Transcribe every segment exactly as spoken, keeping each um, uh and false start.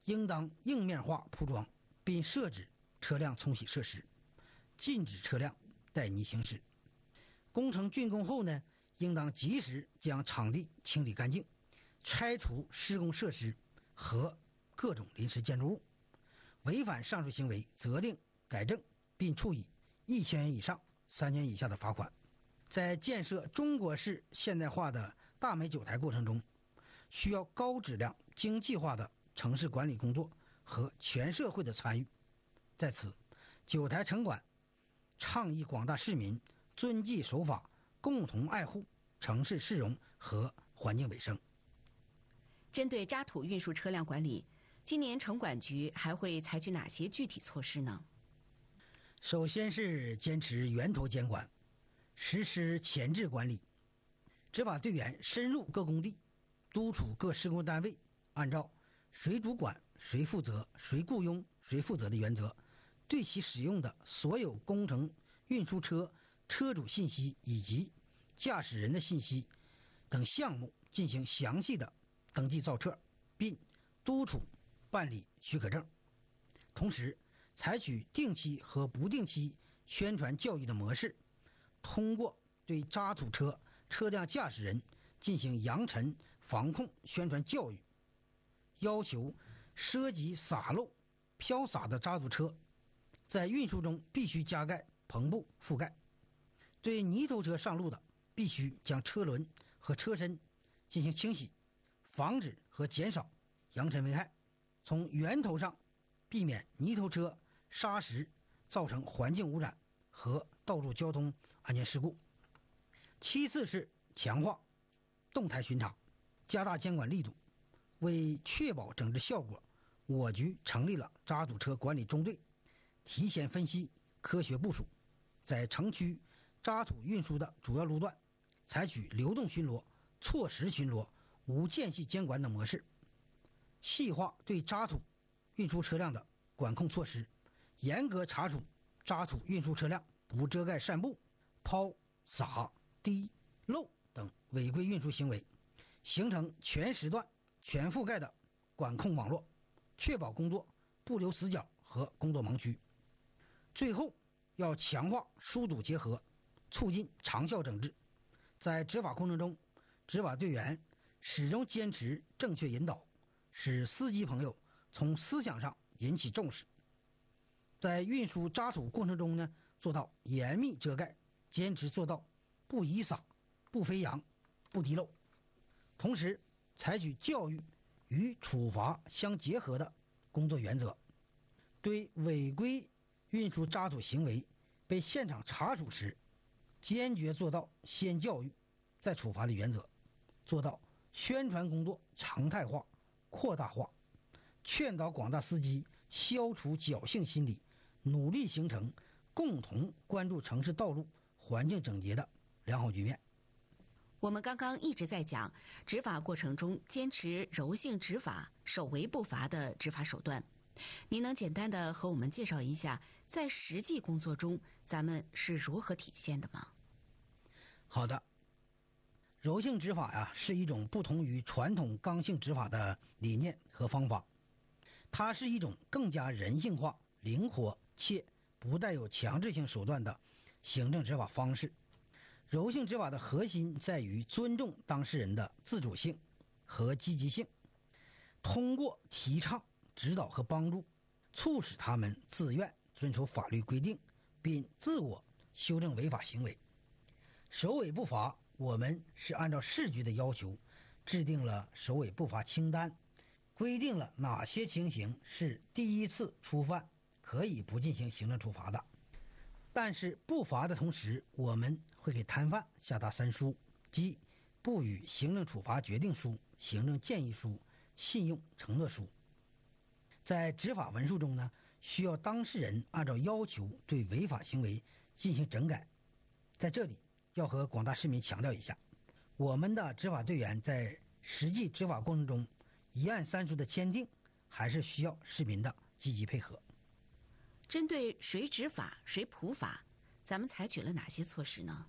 应当硬面化铺装，并设置车辆冲洗设施，禁止车辆带泥行驶。工程竣工后呢，应当及时将场地清理干净，拆除施工设施和各种临时建筑物。违反上述行为，责令改正，并处以一千元以上三千元以下的罚款。在建设中国式现代化的大美九台过程中，需要高质量、精细化的城市管理工作和全社会的参与。在此，九台城管倡议广大市民遵纪守法，共同爱护城市市容和环境卫生。 针对渣土运输车辆管理，今年城管局还会采取哪些具体措施呢？ 首先是坚持源头监管，实施前置管理，执法队员深入各工地，督促各施工单位按照谁主管、谁负责、谁雇佣、谁负责的原则，对其使用的所有工程运输车车主信息以及驾驶人的信息等项目进行详细的登记造册，并督促办理许可证。同时，采取定期和不定期宣传教育的模式，通过对渣土车车辆驾驶人进行扬尘防控宣传教育，要求涉及洒漏、飘洒的渣土车在运输中必须加盖篷布覆盖，对泥头车上路的必须将车轮和车身进行清洗，防止和减少扬尘危害，从源头上避免泥头车砂石造成环境污染和道路交通安全事故。其次是强化动态巡查，加大监管力度。为确保整治效果，我局成立了渣土车管理中队，提前分析、科学部署，在城区渣土运输的主要路段采取流动巡逻、错时巡逻、无间隙监管等模式，细化对渣土运输车辆的管控措施，严格查处渣土运输车辆不遮盖散布、抛洒、滴漏等违规运输行为，形成全时段全覆盖的管控网络，确保工作不留死角和工作盲区。最后要强化疏堵结合，促进长效整治。在执法过程中，执法队员始终坚持正确引导，使司机朋友从思想上引起重视。在运输渣土过程中呢，做到严密遮盖，坚持做到不遗撒、不飞扬、不滴漏。同时，采取教育与处罚相结合的工作原则，对违规运输渣土行为被现场查处时，坚决做到先教育再处罚的原则，做到宣传工作常态化、扩大化，劝导广大司机消除侥幸心理，努力形成共同关注城市道路环境整洁的良好局面。 我们刚刚一直在讲执法过程中坚持柔性执法、守为不罚的执法手段，您能简单的和我们介绍一下，在实际工作中咱们是如何体现的吗？ 好的，柔性执法呀，是一种不同于传统刚性执法的理念和方法，它是一种更加人性化、灵活且不带有强制性手段的行政执法方式。柔性执法的核心在于尊重当事人的自主性和积极性，通过提倡、指导和帮助，促使他们自愿遵守法律规定，并自我修正违法行为。首尾不罚，我们是按照市局的要求制定了首尾不罚清单，规定了哪些情形是第一次初犯可以不进行行政处罚的。但是不罚的同时，我们会给摊贩下达三书，即不予行政处罚决定书、行政建议书、信用承诺书。在执法文书中呢，需要当事人按照要求对违法行为进行整改。在这里要和广大市民强调一下，我们的执法队员在实际执法过程中，一案三书的签订还是需要市民的积极配合。 针对谁执法谁普法，咱们采取了哪些措施呢？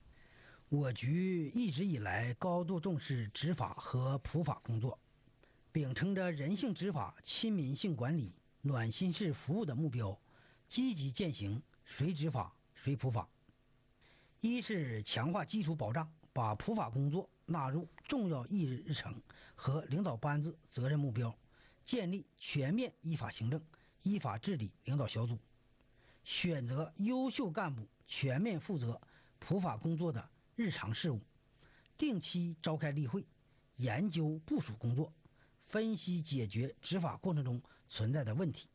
我局一直以来高度重视执法和普法工作， 秉承着人性执法、亲民性管理、暖心式服务的目标，积极践行谁执法谁普法。一是强化基础保障，把普法工作纳入重要议日日程和领导班子责任目标，建立全面依法行政、依法治理领导小组，选择优秀干部全面负责普法工作的日常事务，定期召开例会，研究部署工作，分析解决执法过程中存在的问题。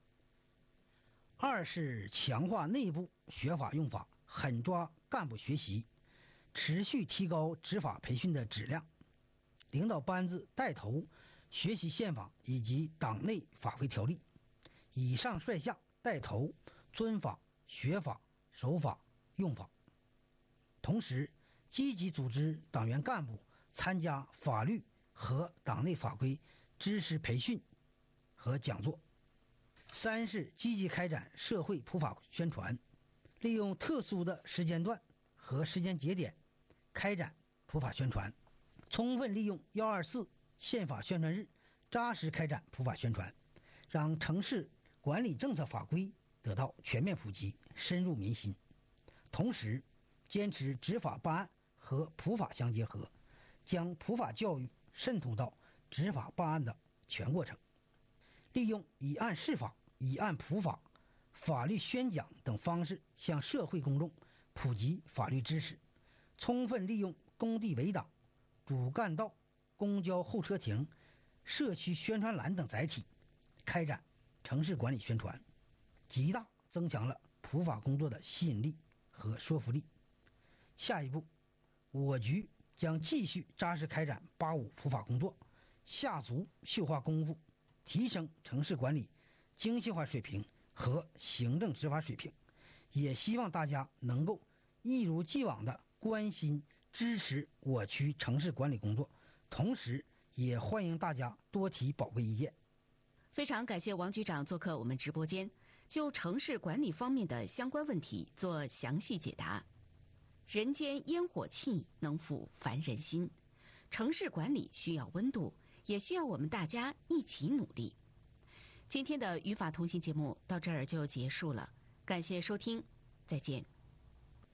二是强化内部学法用法，狠抓干部学习，持续提高执法培训的质量，领导班子带头学习宪法以及党内法规条例，以上率下带头遵法、学法、守法、用法。同时积极组织党员干部参加法律和党内法规知识培训和讲座。三是积极开展社会普法宣传，利用特殊的时间段和时间节点开展普法宣传，充分利用幺二四宪法宣传日，扎实开展普法宣传，让城市管理政策法规得到全面普及，深入民心。同时坚持执法办案和普法相结合，将普法教育渗透到执法办案的全过程，利用以案释法、以案普法、法律宣讲等方式向社会公众普及法律知识，充分利用工地围挡、主干道、公交候车亭、社区宣传栏等载体，开展城市管理宣传，极大增强了普法工作的吸引力和说服力。下一步，我局将继续扎实开展八五普法工作，下足绣花功夫，提升城市管理精细化水平和行政执法水平。也希望大家能够一如既往的关心支持我区城市管理工作，同时也欢迎大家多提宝贵意见。 非常感谢王局长做客我们直播间，就城市管理方面的相关问题做详细解答。人间烟火气能抚凡人心，城市管理需要温度，也需要我们大家一起努力。今天的语法同行节目到这儿就结束了，感谢收听，再见。